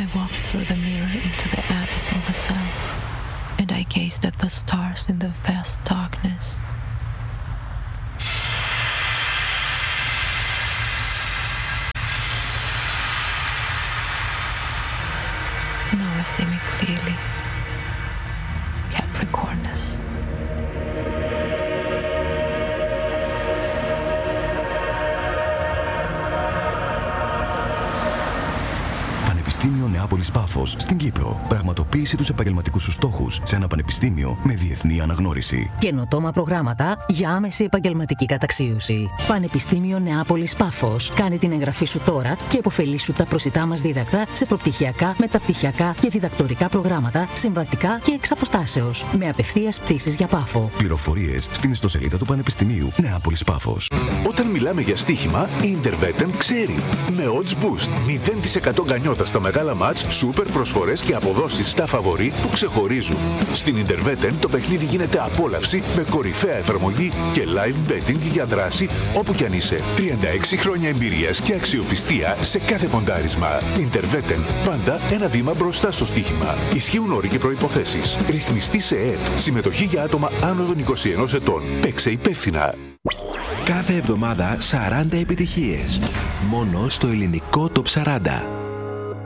I walked through the mirror into the abyss of the self, and I gazed at the stars in the vast darkness. Now I see me clearly. Capricornus. Πανεπιστήμιο Νεάπολης Πάφος στην Κύπρο. Πραγματοποίηση τους επαγγελματικούς σου στόχους σε ένα πανεπιστήμιο με διεθνή αναγνώριση. Καινοτόμα προγράμματα για άμεση επαγγελματική καταξίωση. Πανεπιστήμιο Νεάπολης Πάφος. Κάνε την εγγραφή σου τώρα και επωφελήσου τα προσιτά μας δίδακτρα σε προπτυχιακά, μεταπτυχιακά και διδακτορικά προγράμματα, συμβατικά και εξ αποστάσεως. Με απευθείας πτήσεις για Πάφο. Πληροφορίες στην ιστοσελίδα του Πανεπιστημίου Νεάπολης Πάφος. Όταν μιλάμε για στοίχημα, η Intervetten ξέρει. Με odds boost, 0% γκανιότα στα μεγάλα μάτς, σούπερ προσφορές και αποδόσεις στα φαβορί που ξεχωρίζουν. Στην Intervetten το παιχνίδι γίνεται απόλαυση με κορυφαία εφαρμογή και live betting για δράση όπου κι αν είσαι. 36 χρόνια εμπειρίας και αξιοπιστία σε κάθε ποντάρισμα. Intervetten, πάντα ένα βήμα μπροστά στο στοίχημα. Ισχύουν όροι και προϋποθέσεις. Ρυθμιστή σε ΕΕΠ. Συμμετοχή για άτομα άνω των 21 ετών. Παίξε υπεύθυνα. Κάθε εβδομάδα 40 επιτυχίες. Μόνο στο ελληνικό Top 40.